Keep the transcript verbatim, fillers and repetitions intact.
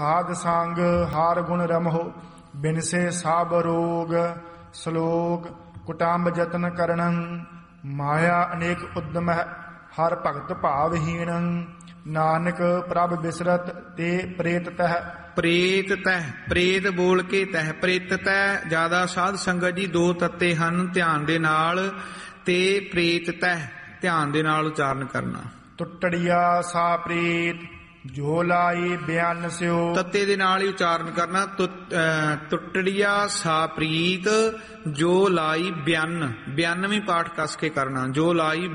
ਸਾਧ ਸੰਗ ਹਾਰ ਗੁਣ ਰਮਹੁ ਬਿਨਸੇ ਸਭ ਰੋਗ। ਸ਼ਲੋਕ ਕੁਟੰਬ ਜਤਨ ਕਰਣੰ ਮਾਇਆ ਅਨੇਕ ਉਦਮ ਹਰ ਭਗਤ ਭਾਵਹੀਣ। ਨਾਨਕ ਪ੍ਰਭ ਬਿਸਰਤ ਤੇ ਪ੍ਰੇਤ ਤਹ। ਪ੍ਰੇਤ ਤਹ, ਪ੍ਰੇਤ ਬੋਲ ਕੇ ਤਹ, ਪ੍ਰੇਤ ਤਹ ਜਿਆਦਾ ਸਾਧ ਸੰਗਤ ਜੀ ਦੋ ਤੱਤੇ ਹਨ ਧਿਆਨ ਦੇ ਨਾਲ, ਤੇ ਪ੍ਰੇਤ ਤਹ ਧਿਆਨ ਦੇ ਨਾਲ ਉਚਾਰਨ ਕਰਨਾ। ਟੁੱਟੜੀਆ ਸਾ ਪ੍ਰੇਤ ਜੋ ਲਾਈ ਬਿਆਨ ਸਿਓ। ਤੱਤੇ ਦੇ ਨਾਲ ਹੀ ਉਚਾਰਨ ਕਰਨਾ। ਟੁੱਟੜੀਆ ਸਾ ਪ੍ਰੀਤ ਜੋ ਲਾਈ ਬਿਆਨ, ਬਿਆਨ ਵੀ ਪਾਠ ਕੱਸ ਕੇ ਕਰਨਾ। ਜੋ ਲਾਈ